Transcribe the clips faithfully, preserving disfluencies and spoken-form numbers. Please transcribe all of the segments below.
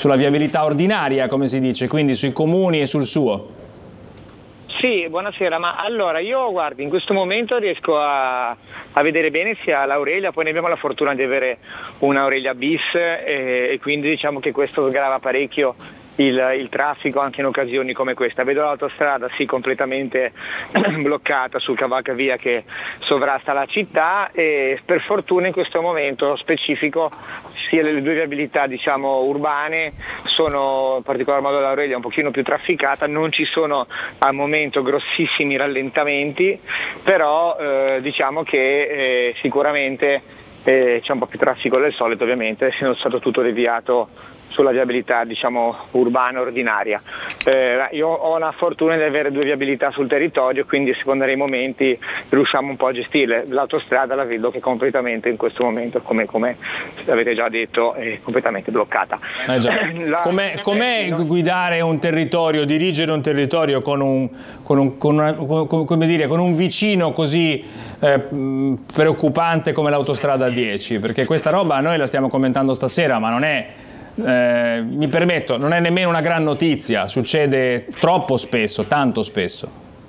sulla viabilità ordinaria, come si dice, quindi sui comuni e sul suo. Sì, buonasera, ma allora io guardi, in questo momento riesco a, a vedere bene sia l'Aurelia, poi ne abbiamo la fortuna di avere una Aurelia bis e, e quindi diciamo che questo grava parecchio il, il traffico anche in occasioni come questa. Vedo l'autostrada sì completamente bloccata sul cavalcavia che sovrasta la città e per fortuna in questo momento specifico sia le due viabilità diciamo urbane sono in particolar modo l'Aurelia un pochino più trafficata, non ci sono al momento grossissimi rallentamenti, però eh, diciamo che eh, sicuramente eh, c'è un po' più traffico del solito ovviamente, essendo stato tutto deviato sulla viabilità diciamo urbana ordinaria. Eh, io ho la fortuna di avere due viabilità sul territorio, quindi a seconda dei momenti riusciamo un po' a gestirle. L'autostrada la vedo che completamente in questo momento, come, come avete già detto, è completamente bloccata. Eh già. La... Com'è, com'è guidare un territorio, dirigere un territorio con un, con un, con una, con, come dire, con un vicino così eh, preoccupante come l'autostrada dieci? Perché questa roba noi la stiamo commentando stasera, ma non è Eh, mi permetto, non è nemmeno una gran notizia, succede troppo spesso, tanto spesso.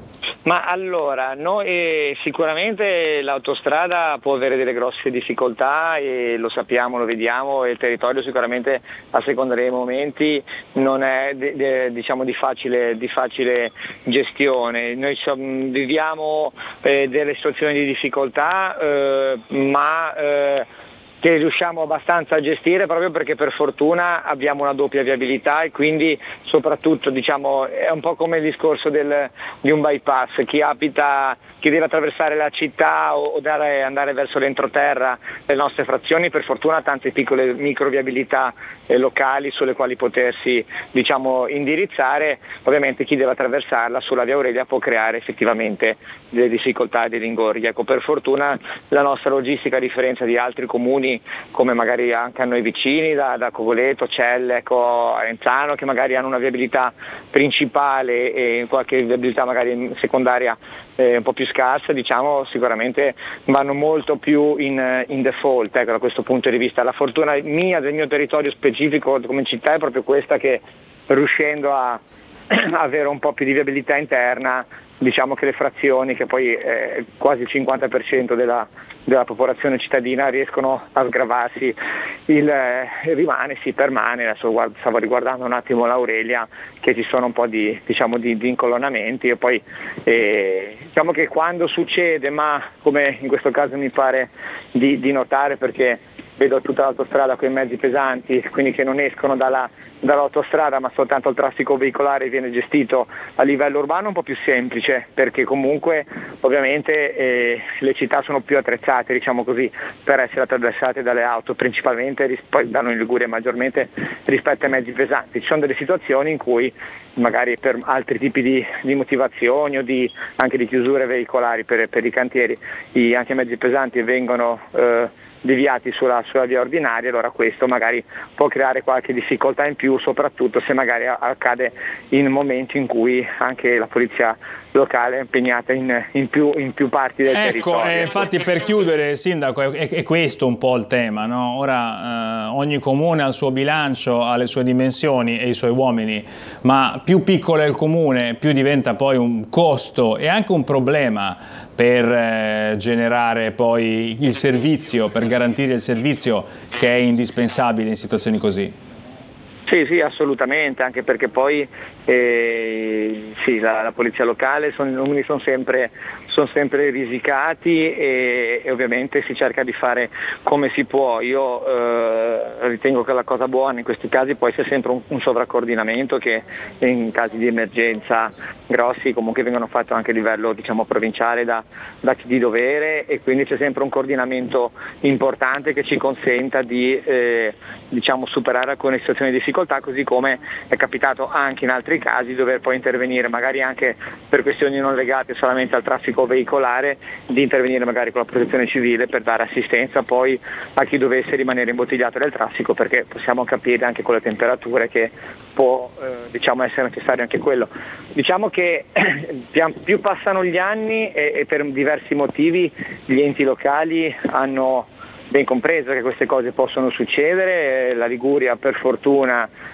Ma allora, noi sicuramente l'autostrada può avere delle grosse difficoltà e lo sappiamo, lo vediamo, e il territorio sicuramente a seconda dei momenti non è de, de, diciamo di facile, di facile gestione. Noi viviamo eh, delle situazioni di difficoltà, eh, ma eh, che riusciamo abbastanza a gestire proprio perché per fortuna abbiamo una doppia viabilità e quindi soprattutto diciamo è un po' come il discorso del, di un bypass, chi abita, chi deve attraversare la città o, o dare, andare verso l'entroterra delle nostre frazioni per fortuna ha tante piccole microviabilità eh, locali sulle quali potersi diciamo indirizzare, ovviamente chi deve attraversarla sulla via Aurelia può creare effettivamente delle difficoltà e degli ingorghi. Ecco, per fortuna la nostra logistica a differenza di altri comuni come magari anche a noi vicini, da, da Cogoleto, Celle, ecco, Arenzano, che magari hanno una viabilità principale e qualche viabilità magari secondaria eh, un po' più scarsa, diciamo sicuramente vanno molto più in, in default, ecco, da questo punto di vista. La fortuna mia del mio territorio specifico come città è proprio questa, che riuscendo a avere un po' più di viabilità interna, diciamo che le frazioni, che poi è quasi il cinquanta per cento della, della popolazione cittadina, riescono a sgravarsi, il eh, rimane, si permane. Adesso guarda, stavo riguardando un attimo l'Aurelia, che ci sono un po' di, diciamo, di, di incolonnamenti e poi eh, diciamo che quando succede, ma come in questo caso mi pare di, di notare, perché vedo tutta l'autostrada con i mezzi pesanti, quindi che non escono dalla, dall'autostrada, ma soltanto il traffico veicolare viene gestito a livello urbano, un po' più semplice, perché comunque ovviamente eh, le città sono più attrezzate, diciamo così, per essere attraversate dalle auto, principalmente, poi da noi in Liguria maggiormente, rispetto ai mezzi pesanti. Ci sono delle situazioni in cui magari per altri tipi di, di motivazioni o di, anche di chiusure veicolari per, per i cantieri, i, anche i mezzi pesanti vengono eh, deviati sulla, sulla via ordinaria, allora questo magari può creare qualche difficoltà in più, soprattutto se magari accade in momenti in cui anche la polizia locale è impegnata in, in, più, in più parti del ecco, territorio. Ecco, eh, infatti per chiudere, Sindaco, è, è questo un po' il tema, no? Ora eh, ogni comune ha il suo bilancio, ha le sue dimensioni e i suoi uomini, ma più piccolo è il comune, più diventa poi un costo e anche un problema per eh, generare poi il servizio, per garantire il servizio che è indispensabile in situazioni così. Sì, sì, assolutamente, anche perché poi eh, sì, la, la polizia locale, son, i numeri sono sempre, son sempre risicati e, e ovviamente si cerca di fare come si può. Io eh, ritengo che la cosa buona in questi casi poi sia sempre un, un sovracoordinamento, che in casi di emergenza grossi comunque vengono fatti anche a livello, diciamo, provinciale da, da chi di dovere, e quindi c'è sempre un coordinamento importante che ci consenta di eh, diciamo, superare alcune situazioni di difficoltà, così come è capitato anche in altri casi di dover poi intervenire magari anche per questioni non legate solamente al traffico veicolare, di intervenire magari con la protezione civile per dare assistenza poi a chi dovesse rimanere imbottigliato nel traffico, perché possiamo capire anche con le temperature che può eh, diciamo essere necessario anche quello. Diciamo che più passano gli anni e, e per diversi motivi gli enti locali hanno ben compreso che queste cose possono succedere. La Liguria per fortuna